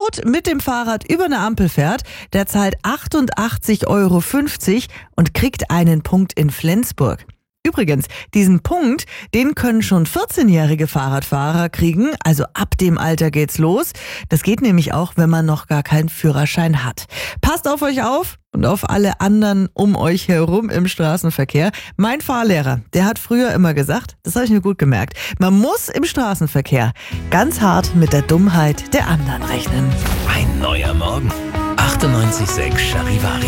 rot mit dem Fahrrad über eine Ampel fährt, der zahlt 88,50 € und kriegt einen Punkt in Flensburg. Übrigens, diesen Punkt, den können schon 14-jährige Fahrradfahrer kriegen, also ab dem Alter geht's los. Das geht nämlich auch, wenn man noch gar keinen Führerschein hat. Passt auf euch auf und auf alle anderen um euch herum im Straßenverkehr. Mein Fahrlehrer, der hat früher immer gesagt, das habe ich mir gut gemerkt, man muss im Straßenverkehr ganz hart mit der Dummheit der anderen rechnen. Ein neuer Morgen. 98,6 Charivari.